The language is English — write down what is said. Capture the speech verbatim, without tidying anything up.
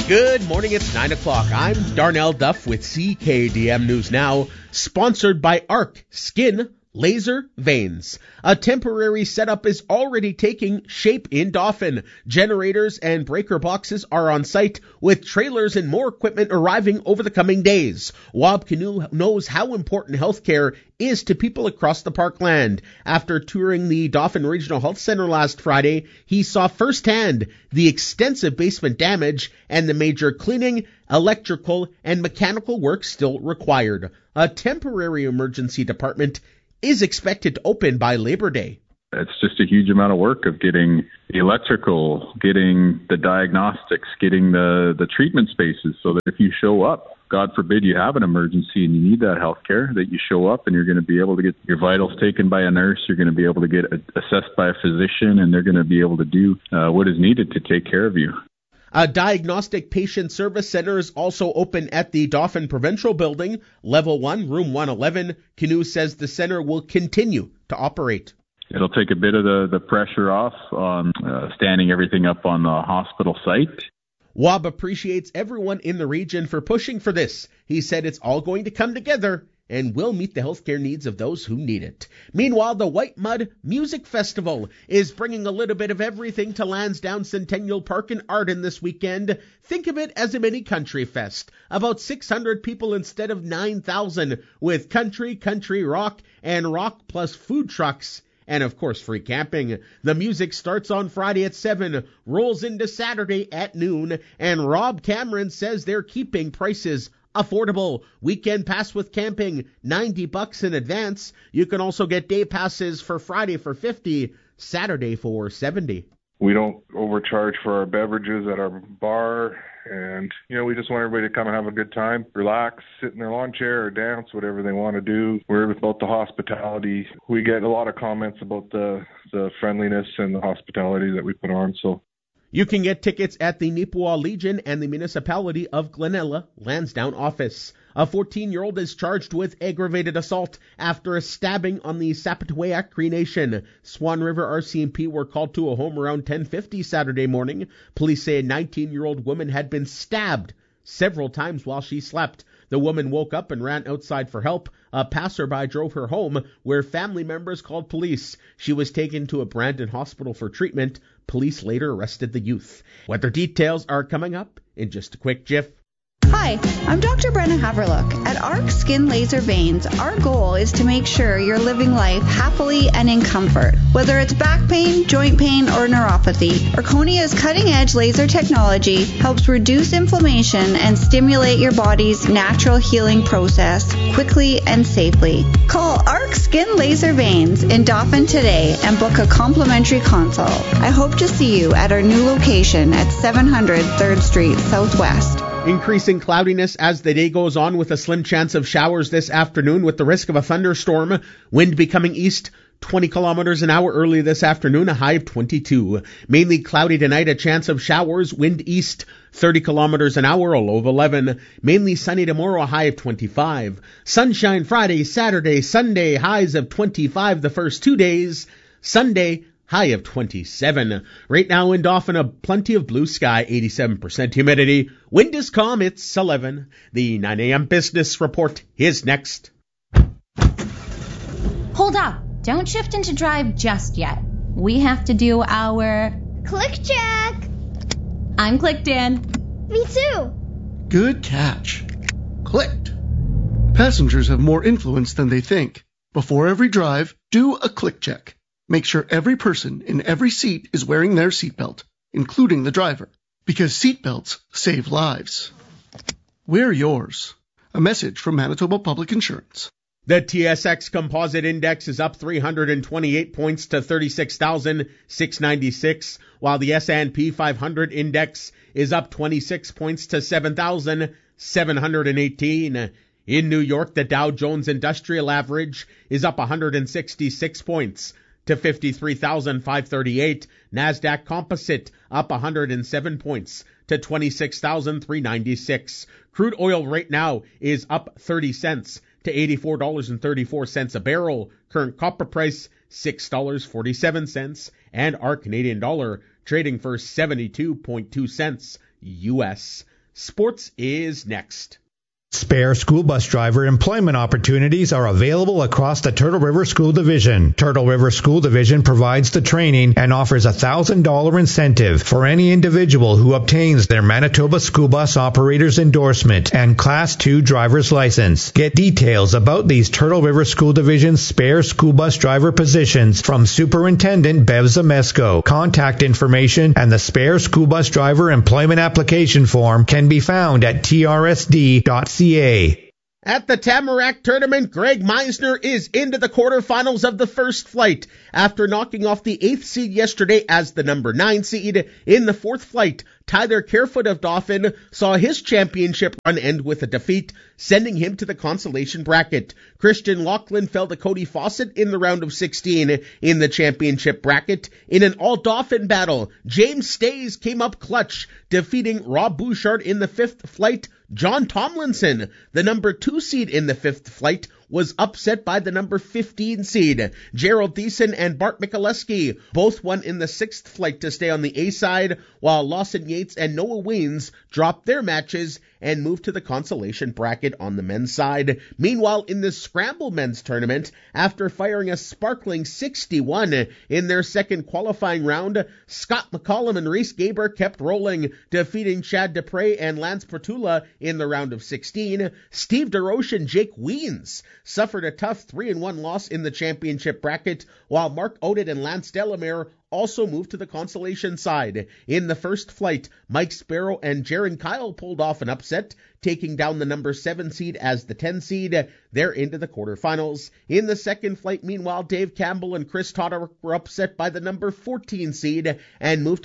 Good morning, it's nine o'clock. I'm Darnell Duff with C K D M News Now, sponsored by Arc Skin Laser Veins. A temporary setup is already taking shape in Dauphin. Generators and breaker boxes are on site, with trailers and more equipment arriving over the coming days. Wab Kinew knows how important healthcare is to people across the parkland. After touring the Dauphin Regional Health Center last Friday, he saw firsthand the extensive basement damage and the major cleaning, electrical, and mechanical work still required. A temporary emergency department is expected to open by Labor Day. It's just a huge amount of work of getting the electrical, getting the diagnostics, getting the, the treatment spaces so that if you show up, God forbid you have an emergency and you need that health care, that you show up and you're going to be able to get your vitals taken by a nurse, you're going to be able to get assessed by a physician, and they're going to be able to do uh, what is needed to take care of you. A diagnostic patient service center is also open at the Dauphin Provincial Building, Level one, Room one eleven. Kinew says the center will continue to operate. It'll take a bit of the, the pressure off on uh, standing everything up on the hospital site. W A B appreciates everyone in the region for pushing for this. He said it's all going to come together and will meet the healthcare needs of those who need it. Meanwhile, the White Mud Music Festival is bringing a little bit of everything to Lansdowne Centennial Park in Arden this weekend. Think of it as a mini country fest. About six hundred people instead of nine thousand, with country, country rock, and rock plus food trucks. And, of course, free camping. The music starts on Friday at seven, rolls into Saturday at noon, and Rob Cameron says they're keeping prices affordable. Weekend pass with camping, ninety bucks in advance. You can also get day passes for Friday for fifty, Saturday for seventy. We don't overcharge for our beverages at our bar, and, you know, we just want everybody to come and have a good time, relax, sit in their lawn chair or dance, whatever they want to do. We're about the hospitality. We get a lot of comments about the, the friendliness and the hospitality that we put on, so. You can get tickets at the Nipawin Legion and the Municipality of Glenella Lansdowne office. A fourteen-year-old is charged with aggravated assault after a stabbing on the Sapatawayak Cree Nation. Swan River R C M P were called to a home around ten fifty Saturday morning. Police say a nineteen-year-old woman had been stabbed several times while she slept. The woman woke up and ran outside for help. A passerby drove her home, where family members called police. She was taken to a Brandon hospital for treatment. Police later arrested the youth. Weather details are coming up in just a quick jiff. Hi, I'm Doctor Brenna Haverlook. At Arc Skin Laser Veins, our goal is to make sure you're living life happily and in comfort. Whether it's back pain, joint pain, or neuropathy, Arconia's cutting-edge laser technology helps reduce inflammation and stimulate your body's natural healing process quickly and safely. Call Arc Skin Laser Veins in Dauphin today and book a complimentary consult. I hope to see you at our new location at seven hundred third Street Southwest. Increasing cloudiness as the day goes on, with a slim chance of showers this afternoon with the risk of a thunderstorm. Wind becoming east twenty kilometers an hour early this afternoon, a high of twenty-two. Mainly cloudy tonight, a chance of showers, wind east thirty kilometers an hour, a low of eleven. Mainly sunny tomorrow, a high of twenty-five. Sunshine Friday, Saturday, Sunday, highs of twenty-five the first two days. Sunday, high of twenty-seven. Right now in Dauphin, a plenty of blue sky, eighty-seven percent humidity. Wind is calm, it's eleven. The nine a.m. business report is next. Hold up. Don't shift into drive just yet. We have to do our... Click check. I'm clicked in. Me too. Good catch. Clicked. Passengers have more influence than they think. Before every drive, do a click check. Make sure every person in every seat is wearing their seatbelt, including the driver, because seatbelts save lives. Wear yours. A message from Manitoba Public Insurance. The T S X Composite Index is up three hundred twenty-eight points to thirty-six thousand six hundred ninety-six, while the S and P five hundred Index is up twenty-six points to seven thousand seven hundred eighteen. In New York, the Dow Jones Industrial Average is up one hundred sixty-six points to fifty-three thousand five hundred thirty-eight. NASDAQ Composite up one hundred seven points to twenty-six thousand three hundred ninety-six. Crude oil right now is up thirty cents to eighty-four dollars and thirty-four cents a barrel. Current copper price, six dollars and forty-seven cents. And our Canadian dollar trading for seventy-two point two cents U S. Sports is next. Spare school bus driver employment opportunities are available across the Turtle River School Division. Turtle River School Division provides the training and offers a one thousand dollars incentive for any individual who obtains their Manitoba School Bus Operator's endorsement and Class two driver's license. Get details about these Turtle River School Division spare school bus driver positions from Superintendent Bev Zamesco. Contact information and the spare school bus driver employment application form can be found at T R S D dot C A. At the Tamarack Tournament, Greg Meisner is into the quarterfinals of the first flight after knocking off the eighth seed yesterday as the number nine seed. In the fourth flight, Tyler Carefoot of Dauphin saw his championship run end with a defeat, sending him to the consolation bracket. Christian Laughlin fell to Cody Fawcett in the round of sixteen in the championship bracket. In an all-Dauphin battle, James Stays came up clutch, defeating Rob Bouchard in the fifth flight. John Tomlinson, the number two seed in the fifth flight, was upset by the number fifteen seed. Gerald Thiessen and Bart Mikuleski both won in the sixth flight to stay on the A side, while Lawson Yates and Noah Weens dropped their matches and moved to the consolation bracket on the men's side. Meanwhile, in the Scramble men's tournament, after firing a sparkling sixty-one in their second qualifying round, Scott McCollum and Reese Gaber kept rolling, defeating Chad Dupre and Lance Petula in the round of sixteen. Steve DeRoche and Jake Weens suffered a tough three and one loss in the championship bracket, while Mark Oded and Lance Delamere also moved to the consolation side. In the first flight, Mike Sparrow and Jaron Kyle pulled off an upset, taking down the number seven seed as the ten seed. They're into the quarterfinals. In the second flight, meanwhile, Dave Campbell and Chris Totter were upset by the number fourteen seed and moved to